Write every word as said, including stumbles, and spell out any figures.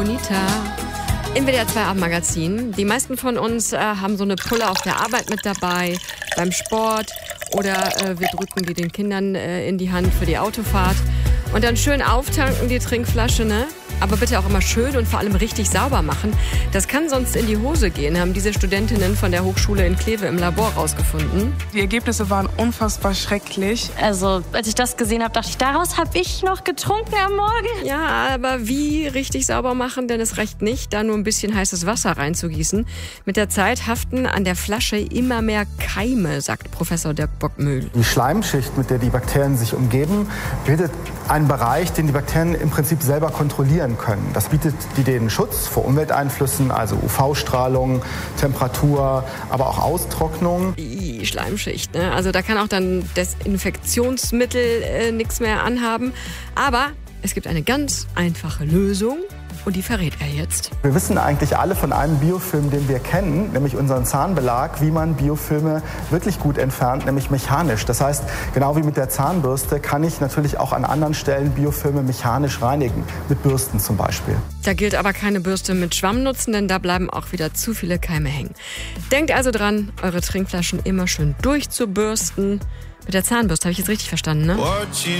Bonita. Im W D R zwei Abendmagazin. Die meisten von uns äh, haben so eine Pulle auf der Arbeit mit dabei, beim Sport oder äh, wir drücken die den Kindern äh, in die Hand für die Autofahrt. Und dann schön auftanken die Trinkflasche, ne? Aber bitte auch immer schön und vor allem richtig sauber machen. Das kann sonst in die Hose gehen, haben diese Studentinnen von der Hochschule in Kleve im Labor rausgefunden. Die Ergebnisse waren unfassbar schrecklich. Also, als ich das gesehen habe, dachte ich, daraus habe ich noch getrunken am Morgen. Ja, aber wie richtig sauber machen? Denn es reicht nicht, da nur ein bisschen heißes Wasser reinzugießen. Mit der Zeit haften an der Flasche immer mehr Keime, sagt Professor Dirk Bockmühl. Die Schleimschicht, mit der die Bakterien sich umgeben, bildet einen Bereich, den die Bakterien im Prinzip selber kontrollieren können. Das bietet denen Schutz vor Umwelteinflüssen, also U V-Strahlung, Temperatur, aber auch Austrocknung. Die Schleimschicht, ne? Also da kann auch dann Desinfektionsmittel äh, nichts mehr anhaben. Aber es gibt eine ganz einfache Lösung. Und die verrät er jetzt. Wir wissen eigentlich alle von einem Biofilm, den wir kennen, nämlich unseren Zahnbelag, wie man Biofilme wirklich gut entfernt, nämlich mechanisch. Das heißt, genau wie mit der Zahnbürste kann ich natürlich auch an anderen Stellen Biofilme mechanisch reinigen, mit Bürsten zum Beispiel. Da gilt aber keine Bürste mit Schwamm nutzen, denn da bleiben auch wieder zu viele Keime hängen. Denkt also dran, eure Trinkflaschen immer schön durchzubürsten. Mit der Zahnbürste, habe ich jetzt richtig verstanden, ne?